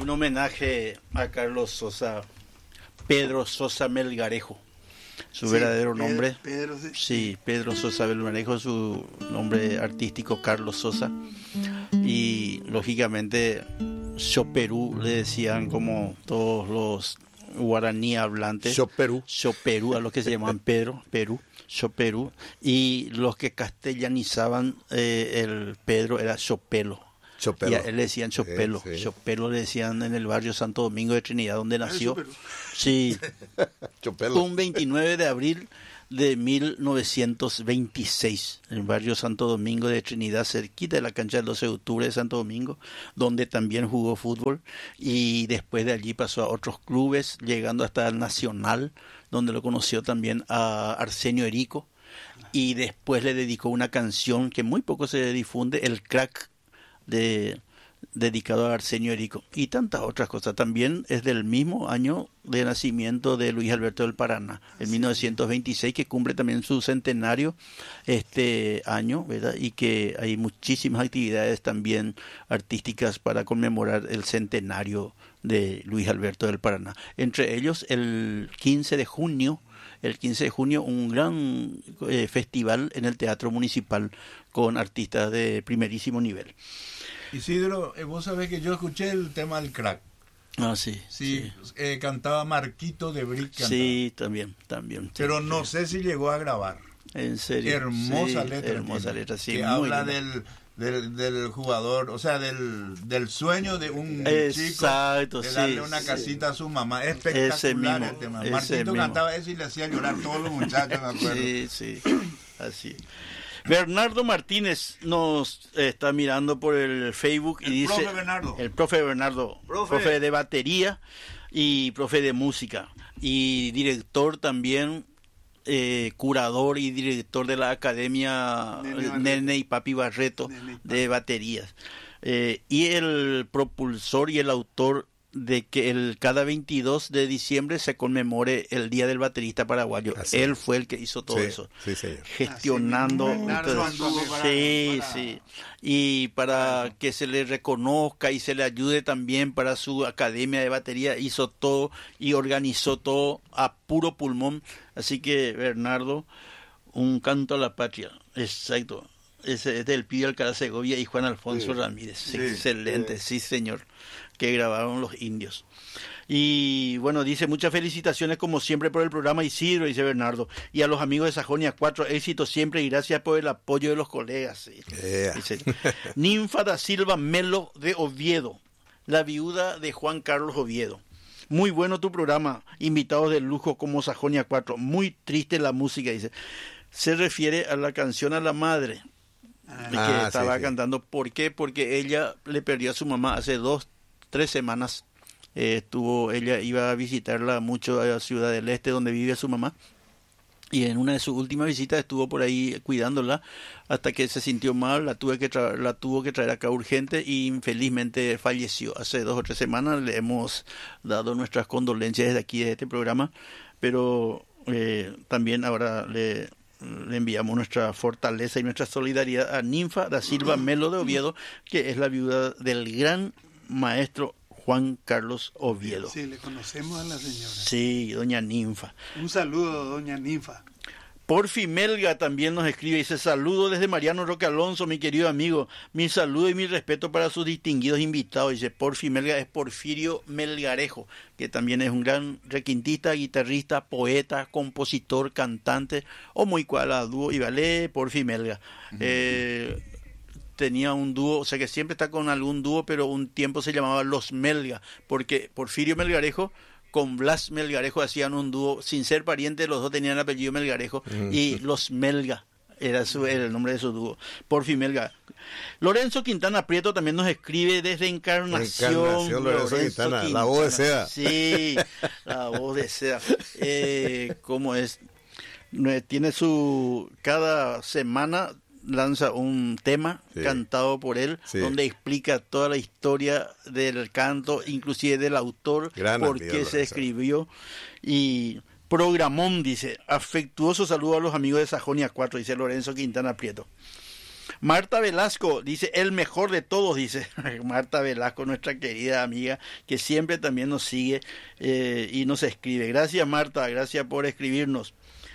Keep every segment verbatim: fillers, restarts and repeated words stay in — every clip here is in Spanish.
un homenaje a Carlos Sosa, Pedro Sosa Melgarejo, su sí, verdadero Pedro, nombre. Pedro, sí. sí, Pedro Sosa Melgarejo, su nombre artístico Carlos Sosa. Y lógicamente Choperú le decían como todos los guaraní hablantes. Choperú. Choperú, a los que se llamaban Pedro, Perú, Choperú. Y los que castellanizaban eh, el Pedro era Chopelo. Chopelo. Y a él le decían Chopelo. Sí, sí. Chopelo le decían en el barrio Santo Domingo de Trinidad, donde nació. Sí. Chopelo. Un veintinueve de abril de mil novecientos veintiséis, en el barrio Santo Domingo de Trinidad, cerquita de la cancha del doce de octubre de Santo Domingo, donde también jugó fútbol, y después de allí pasó a otros clubes, llegando hasta el Nacional, donde lo conoció también a Arsenio Erico, y después le dedicó una canción que muy poco se difunde, El Crack, de dedicado a Arsenio Erico, y tantas otras cosas. También es del mismo año de nacimiento de Luis Alberto del Paraná, en mil novecientos veintiséis, que cumple también su centenario este año, ¿verdad? Y que hay muchísimas actividades también artísticas para conmemorar el centenario de Luis Alberto del Paraná. Entre ellos, el quince de junio, el quince de junio, un gran eh, festival en el Teatro Municipal con artistas de primerísimo nivel. Isidro, eh, vos sabés que yo escuché el tema del Crack. Ah, sí. Sí, sí. Eh, cantaba Marquito de Brick. Cantaba. Sí, también, también. Pero sí, no sí. sé si llegó a grabar. En serio. Hermosa sí, letra. Hermosa tiene, letra, sí. Que muy habla linda. del, del, del jugador, o sea, del, del sueño de un Exacto, chico de sí, darle una sí. casita a su mamá. Espectacular Ese mismo, el tema. ese Marquito mismo. cantaba eso y le hacía llorar a todos los muchachos, me acuerdo. Sí, sí, así. Bernardo Martínez nos está mirando por el Facebook y El dice... profe Bernardo. El profe Bernardo, Profe. profe de batería y profe de música, y director también, eh, curador y director de la Academia Nene, Nene y Papi Barreto Nene y Papi. de baterías, eh, y el propulsor y el autor de que el cada veintidós de diciembre se conmemore el Día del Baterista Paraguayo. Así. Él fue el que hizo todo Sí, eso, sí, señor. gestionando. Así mismo. Entonces, Anduvo para- sí, para- sí. Y para que se le reconozca y se le ayude también para su academia de batería, hizo todo y organizó todo a puro pulmón. Así que, Bernardo, un canto a la patria. Exacto. Ese es del Pío Alcalá Segovia y Juan Alfonso Sí. Ramírez. Sí, Excelente, sí. sí, señor. Que grabaron los indios. Y bueno, dice, muchas felicitaciones como siempre por el programa, Isidro, dice Bernardo, y a los amigos de Sajonia cuatro, éxito siempre y gracias por el apoyo de los colegas. Sí. Yeah. Dice, Ninfa da Silva Melo de Oviedo, la viuda de Juan Carlos Oviedo. Muy bueno tu programa, invitados de lujo como Sajonia cuatro, muy triste la música, dice. Se refiere a la canción a la madre, Ah, que Ah, estaba sí, sí. cantando. ¿Por qué? Porque ella le perdió a su mamá hace dos, tres semanas. Eh, estuvo, ella iba a visitarla mucho a Ciudad del Este, donde vive su mamá. Y en una de sus últimas visitas estuvo por ahí cuidándola hasta que se sintió mal, la, tuve que tra- la tuvo que traer acá urgente y infelizmente falleció. Hace dos o tres semanas le hemos dado nuestras condolencias desde aquí, de este programa, pero eh, también ahora le... le enviamos nuestra fortaleza y nuestra solidaridad a Ninfa da Silva Melo de Oviedo, que es la viuda del gran maestro Juan Carlos Oviedo. Sí, le conocemos a la señora. Sí, doña Ninfa. Un saludo, doña Ninfa. Porfi Melga también nos escribe, dice, saludo desde Mariano Roque Alonso, mi querido amigo, mi saludo y mi respeto para sus distinguidos invitados. Dice, Porfi Melga es Porfirio Melgarejo, que también es un gran requintista, guitarrista, poeta, compositor, cantante, o muy cual a dúo y ballet, Porfi Melga. Uh-huh. Eh, tenía un dúo, o sea que siempre está con algún dúo, pero un tiempo se llamaba Los Melga, porque Porfirio Melgarejo con Blas Melgarejo hacían un dúo, sin ser parientes, los dos tenían apellido Melgarejo, uh-huh. y Los Melga era, su, era el nombre de su dúo, Porfi Melga. Lorenzo Quintana Prieto también nos escribe desde Encarnación. Encarnación Lorenzo, Lorenzo Quintana, Quintana, la voz de seda. Sí, la voz de seda. Eh, ¿Cómo es? Tiene su, cada semana lanza un tema sí. cantado por él, sí. donde explica toda la historia del canto, inclusive del autor, Gran por qué se escribió, y programón, dice, afectuoso saludo a los amigos de Sajonia cuatro, dice Lorenzo Quintana Prieto. Marta Velasco dice, el mejor de todos, dice Marta Velasco, nuestra querida amiga, que siempre también nos sigue eh, y nos escribe. Gracias, Marta, gracias por escribirnos.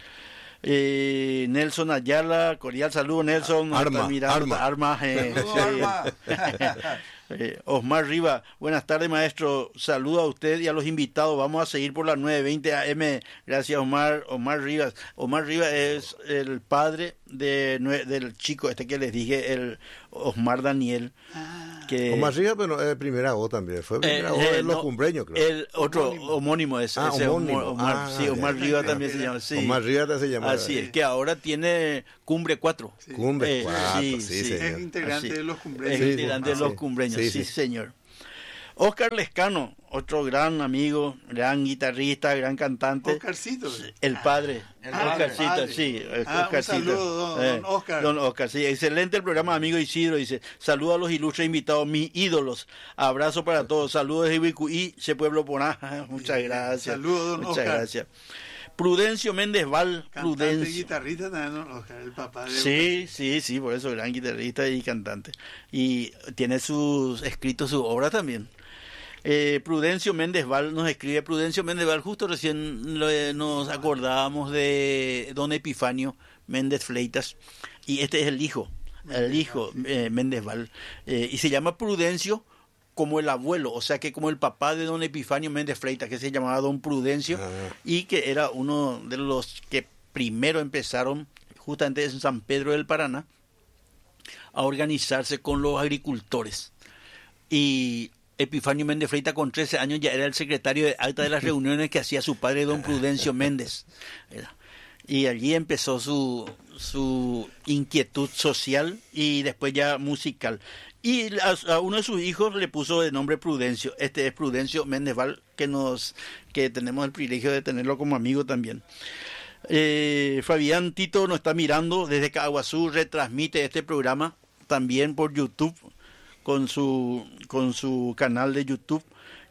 Eh, Nelson Ayala, cordial saludo, Nelson. Arma, mirando, arma. Arma, eh, Saludos, sí. Arma. Eh, Osmar Riva, buenas tardes, maestro. Saludo a usted y a los invitados. Vamos a seguir por las nueve veinte A M. Gracias, Omar. Omar Rivas. Omar Rivas es el padre de, nue- del chico este que les dije, el Osmar Daniel. Que, Omar Rivas, pero es primera voz también. Fue primera eh, voz eh, de los no, cumbreños, creo. el otro homónimo, homónimo es Ah, ese homónimo. Omar, Ah, sí, Omar ya, Rivas ya. también se llama. Sí. Omar Rivas se llama. Así es, que ahora tiene Cumbre cuatro. Sí. Cumbre Eh, cuatro, sí, sí, sí. Es señor. integrante Así. de los Es cumbreños. Sí, integrante sí, de los sí. cumbreños, sí, Sí, sí. señor. Oscar Lescano, otro gran amigo, gran guitarrista, gran cantante. Oscarcito. El padre, el Ah, Oscarcito, el padre. sí, el Ah, un Oscarcito. saludo, don- don Oscar. Don Oscar, sí, excelente el programa, amigo Isidro, dice, saludos a los ilustres invitados, mis ídolos, abrazo para todos, saludos de Ibicuí, ese pueblo Poná, muchas Bien, gracias. saludos, don Muchas Oscar. gracias. Prudencio Méndez Val, Cantante y Prudencio. guitarrista también, don Oscar, el papá de Sí, sí, sí, por eso gran guitarrista y cantante. Y tiene sus escritos, sus obras también. Eh, Prudencio Méndez Val nos escribe, Prudencio Méndez Val, justo recién lo, eh, nos acordábamos de don Epifanio Méndez Fleitas, y este es el hijo, el hijo eh, Méndez Val, eh, y se llama Prudencio como el abuelo, o sea que como el papá de don Epifanio Méndez Fleitas, que se llamaba don Prudencio, Ah. y que era uno de los que primero empezaron justamente en San Pedro del Paraná a organizarse con los agricultores. Y Epifanio Méndez Freitas con trece años ya era el secretario de acta de las reuniones que hacía su padre don Prudencio Méndez. Era. Y allí empezó su, su inquietud social y después ya musical. Y a, a uno de sus hijos le puso de nombre Prudencio. Este es Prudencio Méndez Val, que nos que tenemos el privilegio de tenerlo como amigo también. Eh, Fabián Tito nos está mirando desde Caguazú, retransmite este programa también por YouTube con su con su canal de YouTube.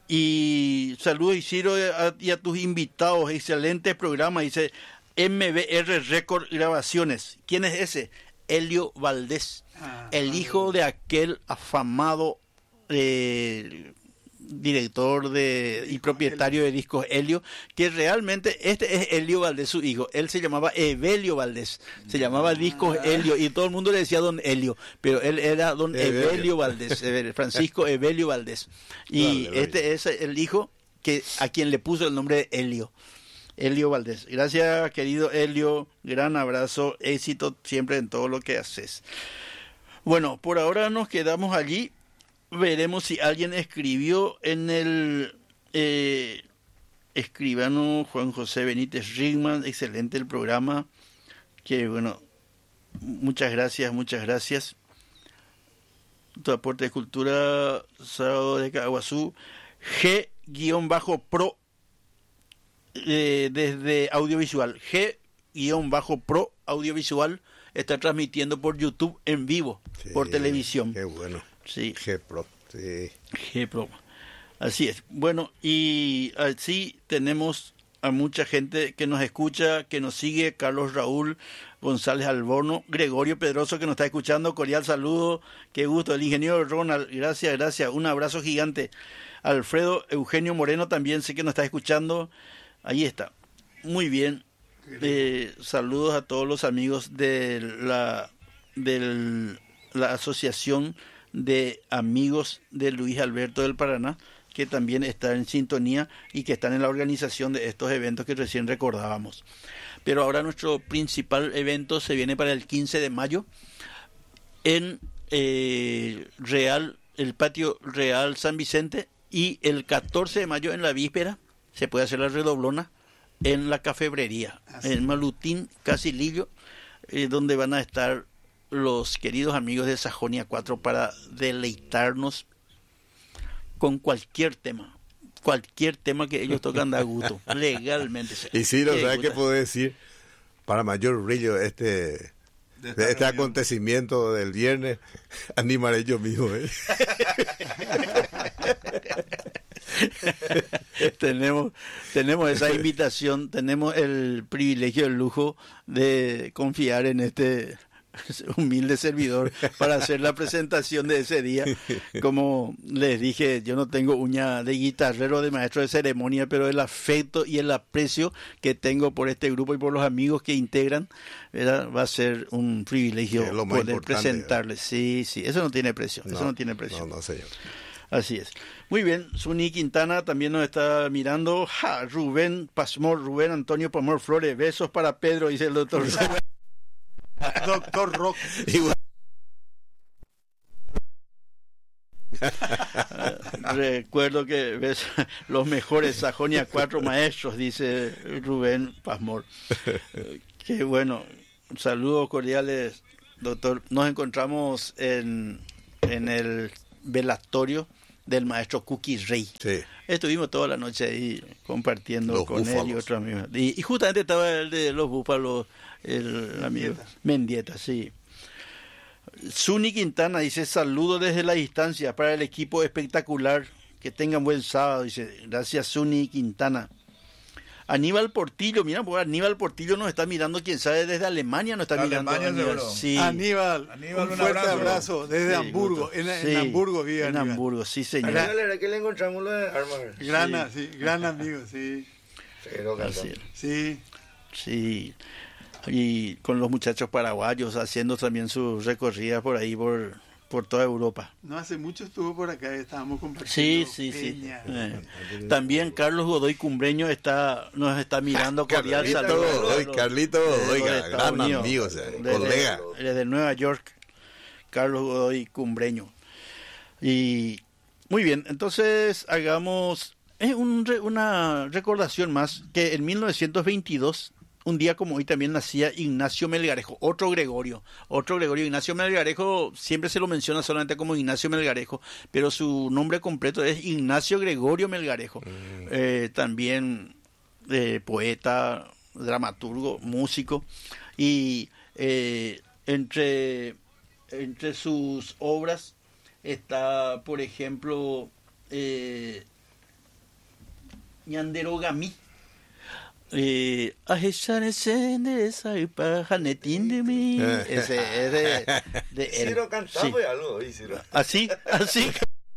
Y saludos Isidro a- y a tus invitados, excelente programa, dice M B R Record Grabaciones. ¿Quién es ese? Elio Valdés, Ah, el hijo de aquel afamado eh, director de y propietario de discos Helio, que realmente este es Helio Valdés, su hijo. Él se llamaba Evelio Valdés, se llamaba Discos Helio y todo el mundo le decía don Helio, pero él era don Evelio. Evelio Valdés, Evelio- Francisco Evelio Valdés. Y Vale, vale. este es el hijo que a quien le puso el nombre de Helio. Helio Valdés. Gracias, querido Helio. Gran abrazo, éxito siempre en todo lo que haces. Bueno, por ahora nos quedamos allí. Veremos si alguien escribió en el eh, escribano Juan José Benítez Rigman. Excelente el programa. Que bueno, muchas gracias, muchas gracias. Tu aporte de cultura, sábado de Caguazú. G-Pro eh, desde audiovisual. G-Pro audiovisual está transmitiendo por YouTube en vivo, Sí, por televisión. Qué bueno. Sí, G-Pro. Sí. G-Pro. Así es. Bueno, y así tenemos a mucha gente que nos escucha, que nos sigue, Carlos Raúl González Alborno, Gregorio Pedroso que nos está escuchando, cordial saludo, qué gusto, el ingeniero Ronald, gracias, gracias, un abrazo gigante. Alfredo Eugenio Moreno también sé que nos está escuchando, ahí está, muy bien. Eh, saludos a todos los amigos de la, de la Asociación de Amigos de Luis Alberto del Paraná, que también está en sintonía y que están en la organización de estos eventos que recién recordábamos. Pero ahora nuestro principal evento se viene para el quince de mayo en eh, Real, el patio Real San Vicente, y el catorce de mayo en la víspera se puede hacer la redoblona en la cafebrería, Así. en Malutín Casilillo, eh, donde van a estar los queridos amigos de Sajonia cuatro para deleitarnos con cualquier tema, cualquier tema que ellos tocan da gusto, legalmente. Y sí, lo Qué sabes que gusto. puedo decir, para mayor brillo este, De de esta este reunión. acontecimiento del viernes, animaré yo mismo. ¿eh? tenemos tenemos esa invitación, tenemos el privilegio, el lujo de confiar en este humilde servidor, para hacer la presentación de ese día. Como les dije, yo no tengo uña de guitarrero, de maestro de ceremonia, pero el afecto y el aprecio que tengo por este grupo y por los amigos que integran, ¿verdad? Va a ser un privilegio poder presentarles. Sí, sí, eso no tiene precio, no, eso no tiene precio. No, no, señor. Así es. Muy bien, Zuni Quintana también nos está mirando. Ja, Rubén Pasmor, Rubén Antonio Pasmor Flores, besos para Pedro, dice el doctor. Doctor Rock. Recuerdo que ves los mejores Sajonia cuatro maestros, dice Rubén Pasmor. Qué bueno. Saludos cordiales, doctor. Nos encontramos en, en el velatorio del maestro Cookie Rey. Sí. Estuvimos toda la noche ahí compartiendo los con búfalos. él y otros amigos. Y, y justamente estaba el de los búfalos, el amigo Mendieta, sí. Zuni Quintana dice, saludos desde la distancia para el equipo espectacular. Que tengan buen sábado, dice. Gracias, Zuni Quintana. Aníbal Portillo, mira, pues Aníbal Portillo nos está mirando, quién sabe, desde Alemania nos está Alemania mirando. Aníbal, sí. Aníbal, Aníbal, un un fuerte abrazo, abrazo desde Sí, Hamburgo. En, Sí, en Hamburgo vive En Aníbal. Hamburgo, sí, señor. Gran- La verdad que le encontramos lo de Armagher. Gran, sí, gran amigo, sí. Pero Así cantando. es. Sí. Sí, y con los muchachos paraguayos haciendo también sus recorridas por ahí, por, por toda Europa. No hace mucho estuvo por acá, estábamos Sí, compartiendo. sí, sí. peña. Eh, También Carlos Godoy Cumbreño está, nos está mirando cordial. Carlito saludos. Godoy, Carlito Godoy, Desde Estados gran Unidos. amigo, o sea, Desde- colega. Desde Nueva York, Carlos Godoy Cumbreño. Y muy bien, entonces hagamos eh, un re- una recordación más, que en mil novecientos veintidós, un día como hoy, también nacía Ignacio Melgarejo, otro Gregorio, otro Gregorio. Ignacio Melgarejo siempre se lo menciona solamente como Ignacio Melgarejo, pero su nombre completo es Ignacio Gregorio Melgarejo. Mm. Eh, también eh, poeta, dramaturgo, músico, y eh, entre, entre sus obras está, por ejemplo, eh, Ñandero Gamí. Eh, Ajeshanesen de esa pajanetín de mí. Ese es de, de él. Ciro cantaba Sí. y algo, oí, Ciro. Así, así.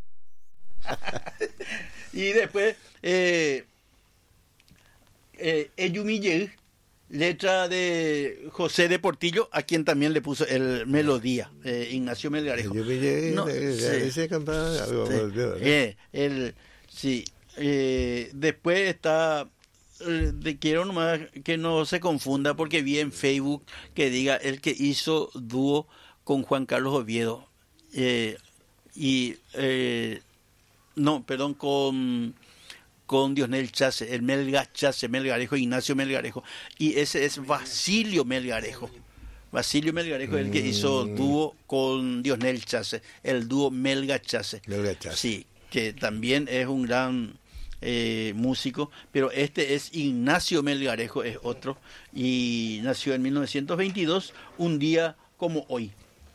Y después, eh, eh, Eyumi Yeh, letra de José de Portillo, a quien también le puso el melodía, eh, Ignacio Melgarejo. Yo me llegué, No, eh, sí. ese cantaba algo. Sí, ¿no? eh, el, sí. Eh, después está, eh, de, quiero nomás que no se confunda, porque vi en Facebook que diga el que hizo dúo con Juan Carlos Oviedo. Eh, y, eh, no, perdón, con, con Diosnel Chase, el Melga Chase, Melgarejo, Ignacio Melgarejo. Y ese es Basilio Melgarejo. Basilio Melgarejo es el que hizo dúo con Diosnel Chase, el dúo Melga Chase. Melga Chase. Sí, que también es un gran eh, músico, pero este es Ignacio Melgarejo, es otro, y nació en mil novecientos veintidós, un día como hoy.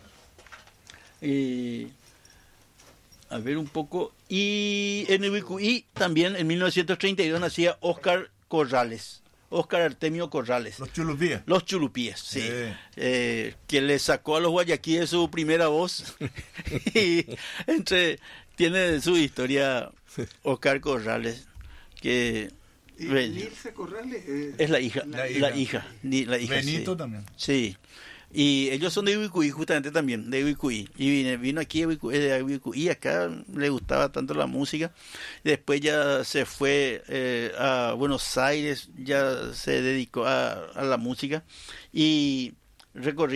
Eh, a ver un poco, y en Ubicuí también en mil novecientos treinta y dos nacía Óscar Corrales, Óscar Artemio Corrales. Los chulupíes. Los Chulupíes, sí. Sí. Eh, que le sacó a los guayaquíes su primera voz. Y entre tiene su historia Óscar Corrales, que Y Ven. Nilce Corrales eh, es la hija, La la hija. hija, ni- la hija, Benito sí. también. Sí. Y ellos son de Ubicuí, justamente también, de Ubicuí. Y vine- vino aquí a Ubicuí, de Ubicuí, acá le gustaba tanto la música. Después ya se fue eh, a Buenos Aires, ya se dedicó a, a la música. Y recorrió